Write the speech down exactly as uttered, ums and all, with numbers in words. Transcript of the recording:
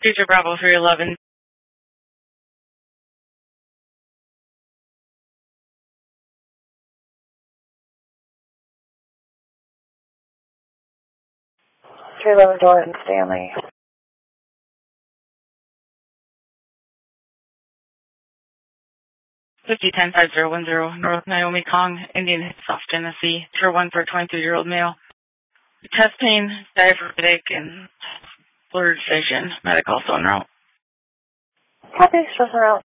Future Bravo three eleven. three eleven Jordan Stanley. fifty ten five zero one zero, North Naomi Kong, Indian Hit, South Tennessee, tier one for a twenty-three-year-old male. Chest pain, diaphoretic, and blurred vision. Medical also en route. Copy, stress en route.